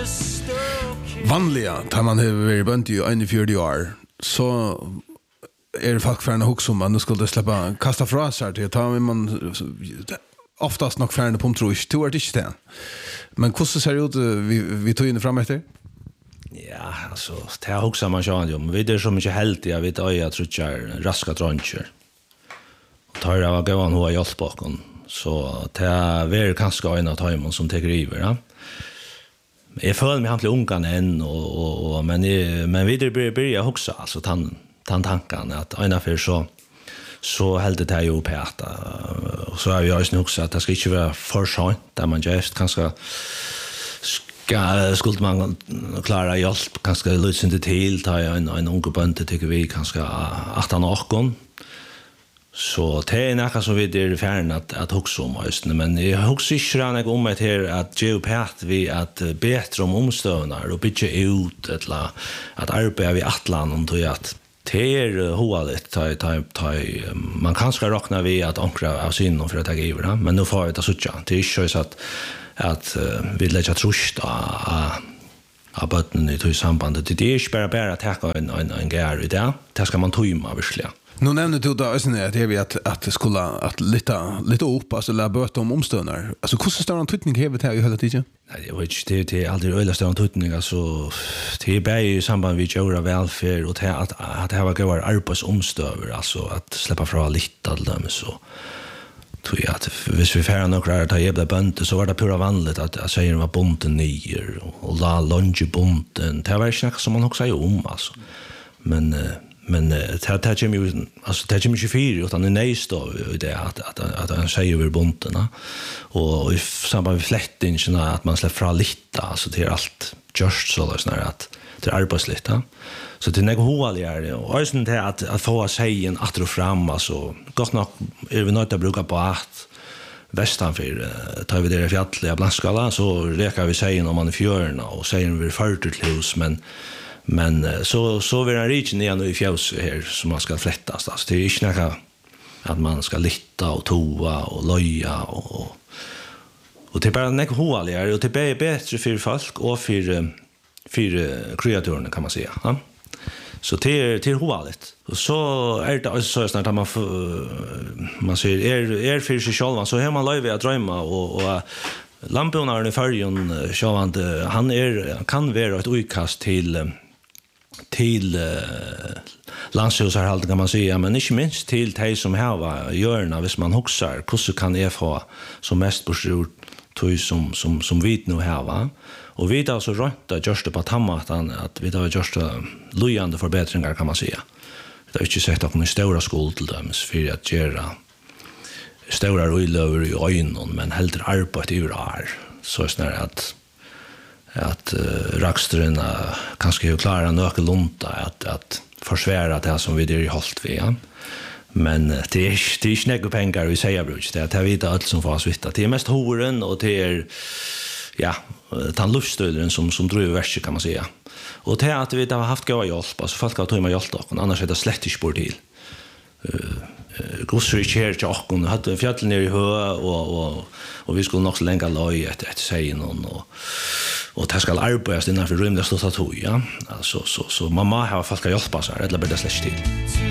Vanliga, tar man har varit i 41 år, så det folk för en hus om man nu skulle släppa kasta fra sig till ta man oftast nog färna på tror jag tror det inte det. Men hur ser det ut vi tog in fram efter? Ja, alltså det har också man kör ju, men vi är så mycket helt jag vet jag tror jag raska drancher. Och tar jag gå an hur jag bakom så det är kanske en av timon som tar över, ja. Jag följer mig hamnligt ungan än och men vi börjar också alltså tanken att ena för så helt det här ju på att så har jag ju också att det ska inte vara för sent där man just kanske skulle man klara hjälp kanske lite inte till ta en ung bönte tycker vi kanske 18 år. Så det är något som vi är färdiga att huxa om just nu. Men jag huxar inte om det här att ge upp vi att bättre om omstövnar och bygga ut eller att arbeta vid atlan om det att det är håligt. Man kan ska räkna vid att ankra av synen för att ta över. Men nu får vi det så det är inte så att vi lägger trust av bötten i sambandet. Det är inte bara att ta en gär i det. Det ska man tøyma verkligen. Nu nämnde du då att det är att det skulle att lite upp alltså lära böta om omstövnar. Alltså hur stor en tutning har vi här i hela tiden? Nej, jag vet inte det är aldrig ölla stor tutning alltså det är bara i samband med göra välfärd och att det var goda arbetsomstöver alltså att släppa fra lite alldeles så tror jag att hvis vi färra några att jävla bönte så var det pura vanligt att säga var bonten nyer och la lunge bonten det var inte som man också säger om alltså men det kommer ju alltså det kommer ju fyra utan det nästa det att han säger över bonterna och i samband med flättingen att man släpper fra lite alltså det är allt just så där att det är arbetslita så det är något håligare och sen det att få sig en att fram alltså gott nog är vi nöjda att bruka på att västanför tar vi det i fjället Blaskala så rekar vi sig om man är fjörna och säger vi 40 hus men så vill en riken igen i fjälls här som man ska flättas alltså det är inte något att man ska litta och toa och loja och det är bara något håligare och det är bättre för folk och för kreaturerna kan man säga ja? Så det är håligt och så är det så snart att man säger är för sig själv så har man löjt att drömma och lampunaren i färgen han kan vara ett utkast till landshusarhalt kan man säga men inte minst till de som har görna hvis man huxar hur kan jag få som mest bort som vi nu har va och vi har så rätt just på tammatan att vi har just lojande förbättringar kan man säga det har inte sett att någon stora skuld till dem för att göra stora rullöver i ögonen men helt arbete i år så snär att rakstrarna kanske ju klara något lunta att försvära det som vi det är hållt vi ja. Men det är inte några pengar vi säger bruk det är vita allt som får svitta det är mest horen och det är ja den luftstöden som driver värst kan man säga och det att vi har haft goda hjälp alltså folk har tagit hjälp och annars är det slett inte spår till Gossrich här till och hade fjällen ner i hö och vi skulle nog så länge loj ett säg någon och det ska arbetas innanför rymden stått att ja alltså så mamma har folk hjälpa sig eller bättre slett till